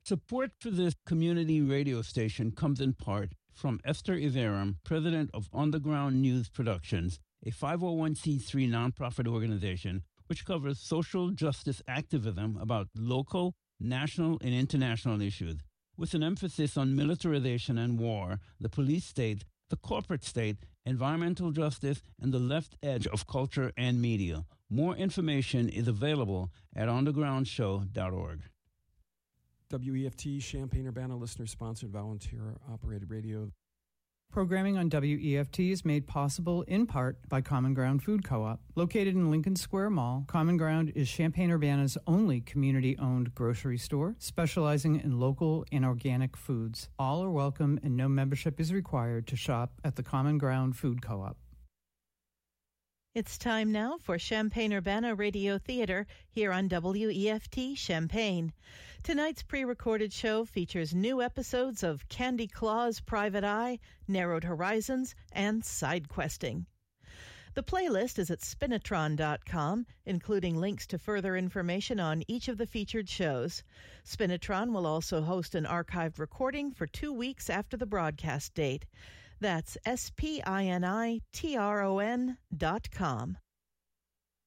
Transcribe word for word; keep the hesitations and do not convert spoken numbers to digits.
Support for this community radio station comes in part from Esther Iverum, president of Underground News Productions, a five oh one c three nonprofit organization which covers social justice activism about local, national, and international issues, with an emphasis on militarization and war, the police state, the corporate state, environmental justice, and the left edge of culture and media. More information is available at underground show dot org. W E F T, Champaign-Urbana, listener-sponsored, volunteer-operated radio. Programming on W E F T is made possible in part by Common Ground Food Co-op. Located in Lincoln Square Mall, Common Ground is Champaign-Urbana's only community-owned grocery store, specializing in local and organic foods. All are welcome and no membership is required to shop at the Common Ground Food Co-op. It's time now for Champaign-Urbana Radio Theater here on W E F T Champaign. Tonight's pre-recorded show features new episodes of Candy Claw's Private Eye, Narrowed Horizons, and Side Questing. The playlist is at spinatron dot com, including links to further information on each of the featured shows. Spinatron will also host an archived recording for two weeks after the broadcast date. That's S P I N I T R O N dot com.